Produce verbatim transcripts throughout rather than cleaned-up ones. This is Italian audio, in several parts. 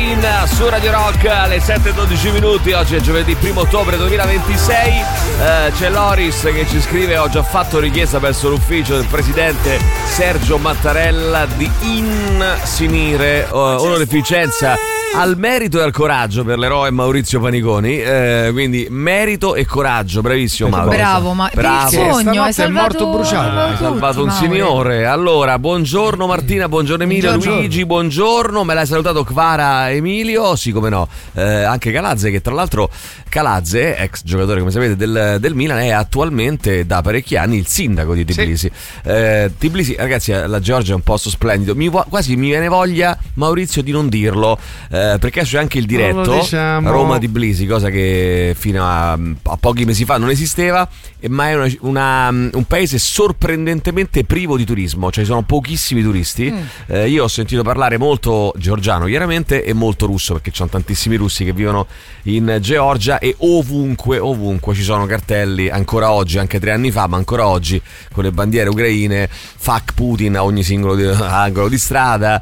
Queen su Radio Rock alle sette e dodici minuti. Oggi è giovedì primo ottobre duemilaventisei. eh, C'è Loris che ci scrive: ho già fatto richiesta verso l'ufficio del presidente Sergio Mattarella di insignire uh, onorificenza al merito e al coraggio per l'eroe Maurizio Paniconi. eh, Quindi merito e coraggio, bravissimo Mauro. Bravo, ma bravo. per il sogno hai salvato, è morto bruciato. Hai salvato un Mauro. signore. Allora, buongiorno Martina, buongiorno Emilio, Buongiorno. Luigi, buongiorno. Me l'hai salutato Kvara, Emilio? Sì, come no. Eh, anche Calazze, che tra l'altro Calazze, ex giocatore come sapete del, del Milan, è attualmente da parecchi anni il sindaco di Tbilisi. Sì. eh, Tbilisi, ragazzi, la Georgia è un posto splendido. Mi, quasi mi viene voglia, Maurizio, di non dirlo, eh, perché c'è anche il diretto diciamo. Roma-Tbilisi, cosa che fino a, a pochi mesi fa non esisteva, ma è una, una, un paese sorprendentemente privo di turismo, cioè ci sono pochissimi turisti. mm. eh, io ho sentito parlare molto georgiano chiaramente e molto russo, perché ci sono tantissimi russi che vivono in Georgia, e ovunque ovunque ci sono cartelli ancora oggi, anche tre anni fa, ma ancora oggi, con le bandiere ucraine, fuck Putin a ogni singolo di, angolo di strada,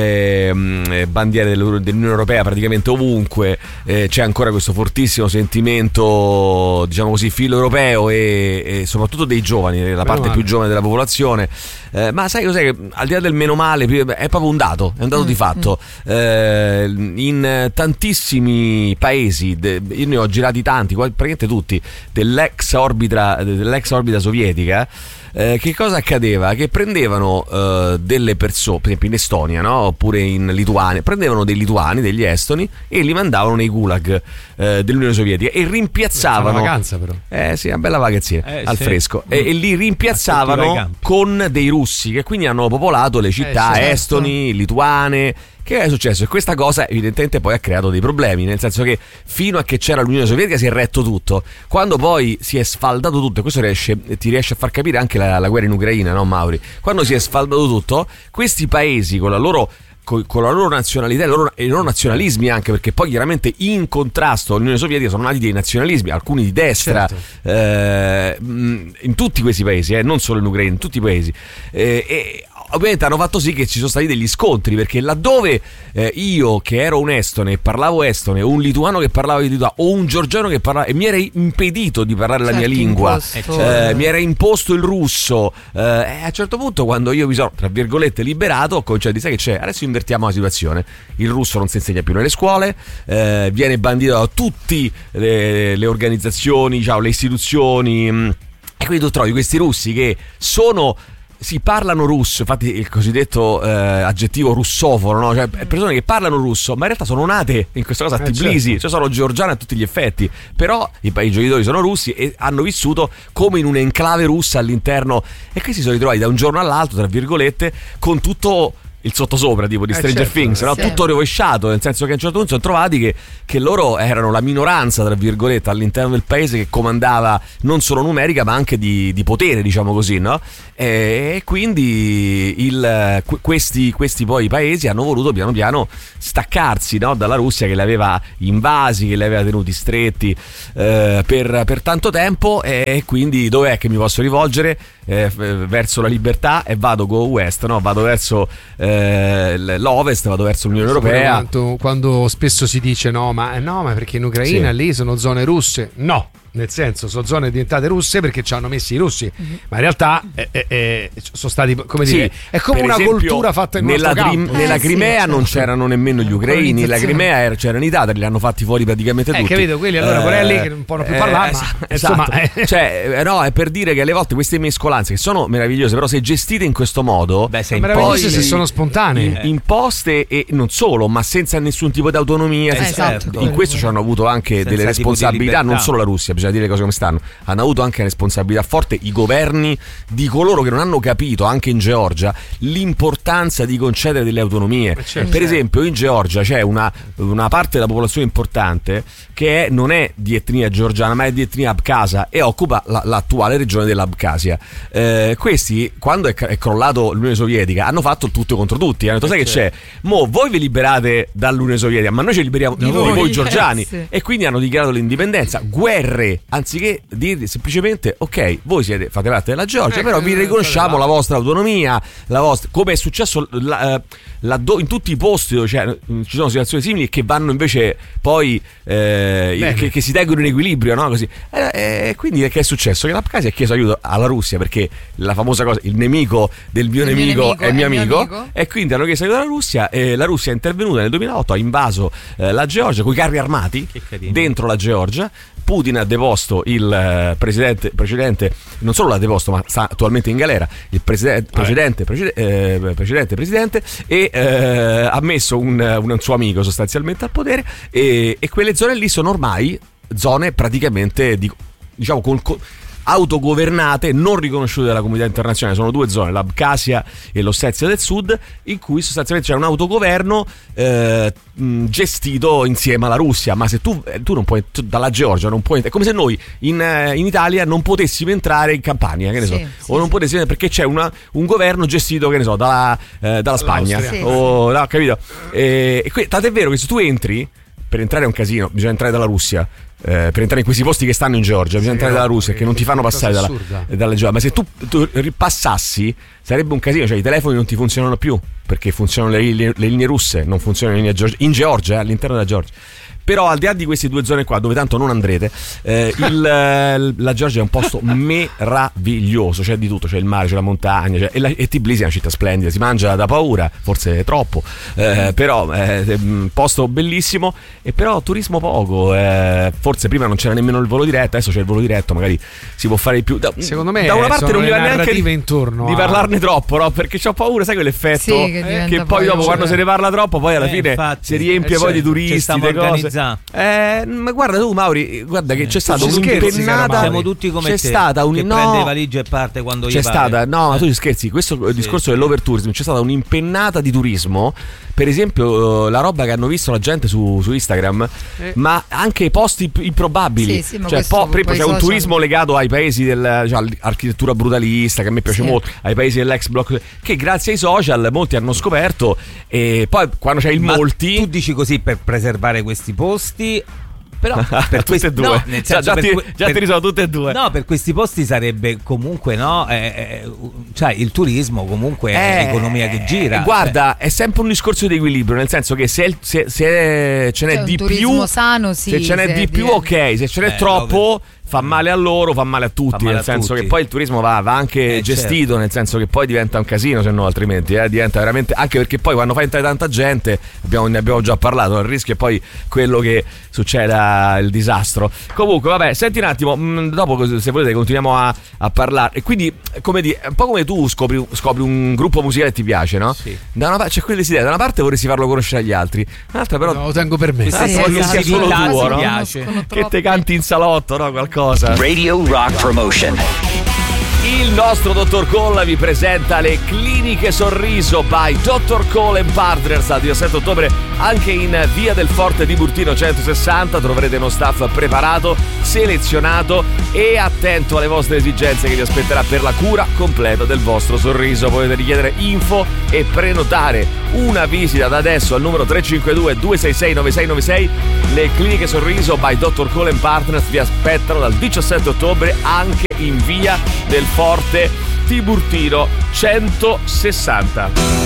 eh, bandiere dell'Unione Europea praticamente ovunque. eh, c'è ancora questo fortissimo sentimento, diciamo così, filo europeo, e, e soprattutto dei giovani, la parte più giovane della popolazione. Eh, ma sai cos'è? Che al di là del meno male è proprio un dato, è un dato mm, di fatto. mm. eh, in tantissimi paesi, de, io ne ho girati tanti, praticamente tutti, dell'ex orbita, dell'ex orbita sovietica. Eh, che cosa accadeva? Che prendevano eh, delle persone, per esempio in Estonia, no? Oppure in Lituania, prendevano dei lituani, degli estoni, e li mandavano nei gulag eh, dell'Unione Sovietica, e rimpiazzavano. Una vacanza, però. Eh sì, una bella vacanzina eh, al sì. fresco. E, e li rimpiazzavano con dei russi che quindi hanno popolato le città eh, certo. estoni, lituane. Che è successo? E questa cosa evidentemente poi ha creato dei problemi, nel senso che fino a che c'era l'Unione Sovietica si è retto tutto. Quando poi si è sfaldato tutto, e questo riesce, ti riesce a far capire anche la, la guerra in Ucraina, no Mauri? Quando si è sfaldato tutto, questi paesi con la loro con la loro nazionalità e i loro, i loro nazionalismi, anche perché poi chiaramente in contrasto all'Unione Sovietica sono nati dei nazionalismi, alcuni di destra, certo. eh, in tutti questi paesi, eh, non solo in Ucraina, in tutti i paesi, eh, e ovviamente hanno fatto sì che ci sono stati degli scontri, perché laddove eh, io che ero un estone e parlavo estone, un lituano che parlava di lituano, o un georgiano che parlava, e mi era impedito di parlare certo, la mia lingua, eh, mi era imposto il russo, eh, e a un certo punto, quando io mi sono tra virgolette liberato, ho cominciato a dire: sai che c'è? Adesso invertiamo la situazione, il russo non si insegna più nelle scuole, eh, viene bandito da tutte le, le organizzazioni, diciamo, le istituzioni, mh, e quindi tu trovi questi russi che sono si parlano russo, infatti il cosiddetto eh, aggettivo russofono, no? Cioè persone che parlano russo, ma in realtà sono nate in questa cosa a Tbilisi, eh, certo. Cioè sono georgiane a tutti gli effetti, però i, i giocatori sono russi e hanno vissuto come in un'enclave russa all'interno, e questi si sono ritrovati da un giorno all'altro, tra virgolette, con tutto il sottosopra, tipo di Stranger eh certo, Things, no? Sì. Tutto rovesciato, nel senso che a un certo punto sono trovati che, che loro erano la minoranza, tra virgolette, all'interno del paese, che comandava non solo numerica ma anche di, di potere, diciamo così, no? E quindi il, questi, questi poi paesi hanno voluto piano piano staccarsi, no? Dalla Russia, che li aveva invasi, che li aveva tenuti stretti eh, per, per tanto tempo, e quindi dov'è che mi posso rivolgere? Eh, verso la libertà, e vado go west, no? Vado verso eh, l'ovest, vado verso l'Unione Europea. Quando, quando spesso si dice no ma, no, ma perché in Ucraina sì. lì sono zone russe, no, nel senso sono zone diventate russe perché ci hanno messi i russi, mm-hmm. ma in realtà eh, eh, sono stati, come dire, sì, è come una esempio, cultura fatta in nella, campo. nella eh, Crimea sì, non certo. c'erano nemmeno gli ucraini, la Crimea era, c'erano i tatari, li hanno fatti fuori praticamente eh, tutti. Capito, quelli allora quella eh, lì che non possono più eh, parlare, ma esatto. insomma, eh. cioè no, è per dire che alle volte queste mescolanze, che sono meravigliose, però se gestite in questo modo, beh, sei meravigliose se sono spontanee, eh. imposte, e non solo, ma senza nessun tipo di autonomia, eh, senza, esatto. in questo ci hanno avuto anche senza delle responsabilità, non solo la Russia, bisogna dire le cose come stanno, hanno avuto anche una responsabilità forte i governi di coloro che non hanno capito, anche in Georgia, l'importanza di concedere delle autonomie. Certo. Per esempio in Georgia c'è una, una parte della popolazione importante che è, non è di etnia georgiana ma è di etnia abkhasa, e occupa la, l'attuale regione dell'Abkhazia. Eh, questi, quando è, è crollato l'Unione Sovietica, hanno fatto tutto contro tutti, hanno detto: sai che c'è? Mo voi vi liberate dall'Unione Sovietica, ma noi ci liberiamo di voi, voi georgiani, eh, sì. E quindi hanno dichiarato l'indipendenza, guerre fare, anziché dirgli semplicemente ok, voi siete, fate parte della Georgia, eh, però vi riconosciamo la vostra autonomia, la vostra, come è successo la, la, in tutti i posti dove cioè, ci sono situazioni simili che vanno invece poi eh, che, che si tengono in equilibrio, no? Così. E, e quindi che è successo? Che l'Abkhazia ha chiesto aiuto alla Russia, perché la famosa cosa, il nemico del mio, nemico, nemico è il mio amico, mio amico, e quindi hanno chiesto aiuto alla Russia e la Russia è intervenuta nel duemilaotto, ha invaso eh, la Georgia con i carri armati dentro la Georgia. Putin ha deposto il eh, presidente precedente, non solo l'ha deposto ma sta attualmente in galera, il presidente, precedente, precedente, eh, precedente presidente e eh, ha messo un, un suo amico sostanzialmente al potere e, e quelle zone lì sono ormai zone praticamente di, diciamo con, con autogovernate, non riconosciute dalla comunità internazionale. Sono due zone, l'Abkhazia e l'Ossetia del Sud, in cui sostanzialmente c'è un autogoverno eh, gestito insieme alla Russia. Ma se tu, tu non puoi, tu, dalla Georgia non puoi, è come se noi in, in Italia non potessimo entrare in Campania, che ne so, sì, sì, o non potessimo, perché c'è una, un governo gestito, che ne so, dalla, eh, dalla Spagna, sì, o, no, capito? E, e que- tant'è vero che se tu entri, per entrare è un casino, bisogna entrare dalla Russia. Eh, per entrare in questi posti che stanno in Georgia, bisogna sì, entrare dalla Russia, che non ti fanno passare dalla, dalla Georgia. Ma se tu, tu ripassassi sarebbe un casino, cioè i telefoni non ti funzionano più perché funzionano le, le, le linee russe, non funzionano le linee Georgia, in Georgia, eh, all'interno della Georgia. Però al di là di queste due zone qua, dove tanto non andrete, eh, il, la Georgia è un posto meraviglioso, c'è di tutto, c'è il mare, c'è la montagna, c'è, e, la, e Tbilisi è una città splendida, si mangia da paura, forse troppo, eh, però è un posto bellissimo, e però turismo poco, eh, forse prima non c'era nemmeno il volo diretto, adesso c'è il volo diretto, magari si può fare di più. Da, secondo me da una parte non mi va neanche di, intorno di a... parlarne troppo, no? Perché c'ho paura, sai quell'effetto sì, che, che poi dopo quando se ne parla troppo poi alla eh, fine infatti, si riempie eh, poi certo, di turisti, di cose. Eh, ma guarda tu Mauri, guarda che c'è stata un'impennata, siamo tutti come c'è te, stata un che no, prende valigie e parte quando c'è gli stata pare. no ma tu scherzi, questo sì, discorso sì. dell'overtourism, c'è stata un'impennata di turismo, per esempio la roba che hanno visto la gente su, su Instagram, eh. ma anche i posti improbabili, sì, sì, cioè po- per esempio c'è social. Un turismo legato ai paesi dell'architettura cioè, brutalista che a me piace sì. molto, ai paesi dell'ex block, che grazie ai social molti hanno scoperto, e poi quando c'è il ma molti tu dici così per preservare questi posti. Però per tutte questi, e due, no, nel già, già, ti, per, già ti risolvo tutte e due. No, per questi posti sarebbe comunque no, eh, eh, cioè il turismo comunque è eh, economia che gira. Guarda, cioè. È sempre un discorso di equilibrio, nel senso che se, se, se ce n'è cioè, di un turismo più, sano, sì, se ce n'è di più, ok, se ce n'è eh, troppo. Fa male a loro, fa male a tutti, male nel a senso tutti. Che poi il turismo va, va anche eh, gestito, certo. Nel senso che poi diventa un casino, se no altrimenti eh, diventa veramente, anche perché poi quando fa entrare tanta gente, abbiamo, ne abbiamo già parlato, il rischio è poi quello che succeda, il disastro. Comunque vabbè, senti un attimo, mh, dopo se volete continuiamo a, a parlare, e quindi come dire, un po' come tu scopri, scopri un gruppo musicale e ti piace, no? Sì. Da una, c'è quella idea, da una parte vorresti farlo conoscere agli altri, dall'altra però no, lo tengo per me. Sì, sì, voglio sia solo tuo, no? Che te canti in salotto, no? Qualcosa. Radio Rock Promotion. Il nostro dottor Cole vi presenta le Cliniche Sorriso by dottor Cole and Partners. Al diciassette ottobre anche in Via del Forte di Burtino centosessanta troverete uno staff preparato, selezionato e attento alle vostre esigenze, che vi aspetterà per la cura completa del vostro sorriso. Potete richiedere info e prenotare una visita da adesso al numero tre cinque due due sei sei nove sei nove sei. Le Cliniche Sorriso by dottor Cole and Partners vi aspettano dal diciassette ottobre anche in Via del Forte Tiburtino centosessanta.